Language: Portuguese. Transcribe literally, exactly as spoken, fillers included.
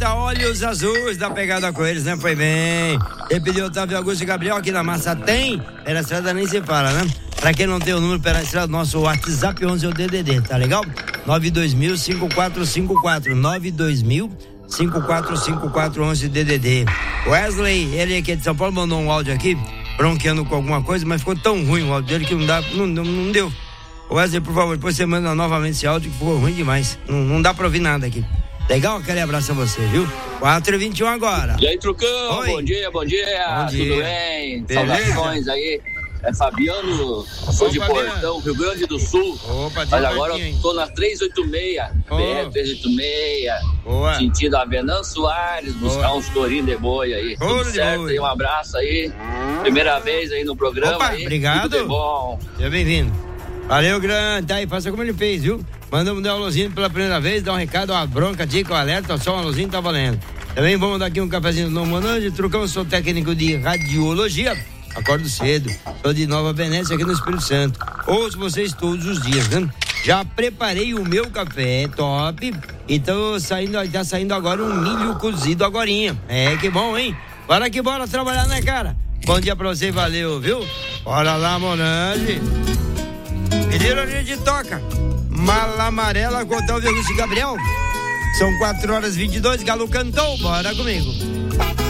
Oferta Olhos Azuis da Pegada Coelhos, né? Foi bem. Ele pediu Otávio Augusto e Gabriel aqui na Massa. Tem? Pela estrada nem se fala, né? Pra quem não tem o número pela estrada, nosso WhatsApp onze é o D D D, tá legal? nove dois mil, cinco quatro cinco quatro. nove dois mil, cinco quatro cinco quatro, onze D D D. Wesley, ele aqui é de São Paulo, mandou um áudio aqui, bronqueando com alguma coisa, mas ficou tão ruim o áudio dele que não dá, não, não, não deu. Wesley, por favor, depois você manda novamente esse áudio que ficou ruim demais. Não, não dá pra ouvir nada aqui. Legal? Aquele abraço a você, viu? quatro e vinte e um agora. E aí, Trucão? Oi. Bom dia, bom dia. Bom dia. Tudo bem? Beleza? Saudações aí. É Fabiano, sou de Portão, Rio Grande do Sul. Opa, Mas agora eu tô na trezentos e oitenta e seis, oh. B R trezentos e oitenta e seis, Boa. sentido Avenão Soares, buscar Boa. uns tourinhos de boi aí. Ouro Tudo de certo boi. aí, um abraço aí. Primeira vez aí no programa. Opa, aí. obrigado. Tudo de bom. Seja bem-vindo. Valeu, grande. Tá aí, faça como ele fez, viu? Mandamos dar um alôzinho pela primeira vez, dar um recado, uma bronca, dica, um alerta, só um alôzinho tá valendo. Também vamos dar aqui um cafezinho no Monange. Trucão, sou técnico de radiologia. Acordo cedo, sou de Nova Venécia aqui no Espírito Santo. Ouço vocês todos os dias, né? Já preparei o meu café, top. E tô saindo, tá saindo agora um milho cozido agorinha. É, que bom, hein? Bora que bora trabalhar, né, cara? Bom dia pra você, valeu, viu? Bora lá, Monange. Pediram, a gente toca. Mala Amarela, com Otávio Augusto e Gabriel. São quatro horas e vinte e dois, Galo cantou, bora comigo.